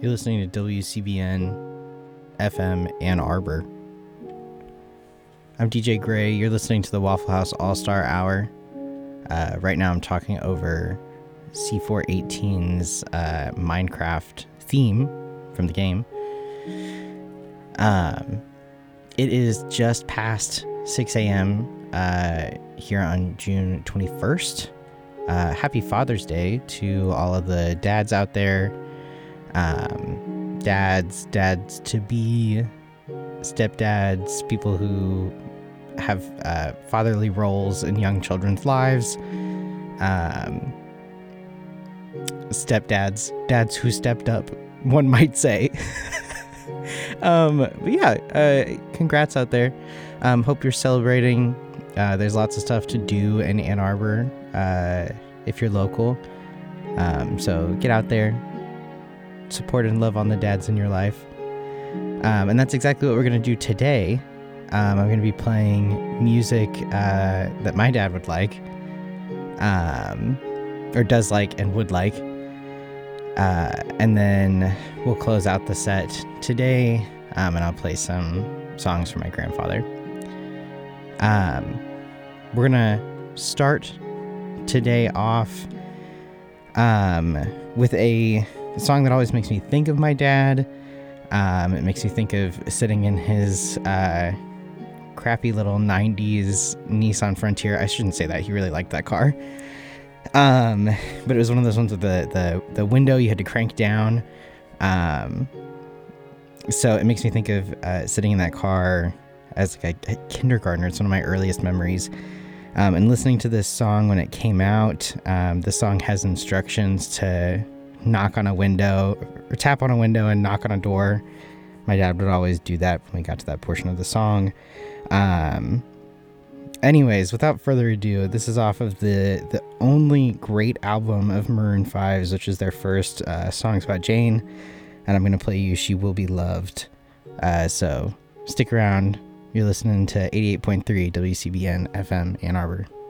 You're listening to WCBN FM Ann Arbor. I'm DJ Gray. You're listening to the Waffle House All-Star Hour. Right now I'm talking over C418's Minecraft theme from the game. It is just past 6 a.m. Here on June 21st. Happy Father's Day to all of the dads out there. Dads to be, stepdads, people who have fatherly roles in young children's lives, stepdads, dads who stepped up, one might say. But yeah, congrats out there. Hope you're celebrating. There's lots of stuff to do in Ann Arbor if you're local. So get out there, support and love on the dads in your life. And that's exactly what we're going to do today. I'm going to be playing music that my dad would like, or does like and would like. And then we'll close out the set today, and I'll play some songs from my grandfather. We're going to start today off with a song that always makes me think of my dad. It makes me think of sitting in his crappy little 90s Nissan Frontier. I shouldn't say that. He really liked that car. But it was one of those ones with the window you had to crank down. So it makes me think of sitting in that car as like a kindergartner. It's one of my earliest memories. And listening to this song when it came out. The song has instructions to knock on a window or tap on a window and knock on a door. My dad would always do that when we got to that portion of the song. Anyways, without further ado, this is off of the only great album of Maroon 5's, which is their first Songs About Jane, and I'm going to play you She Will Be Loved. So stick around. You're listening to 88.3 WCBN FM Ann Arbor.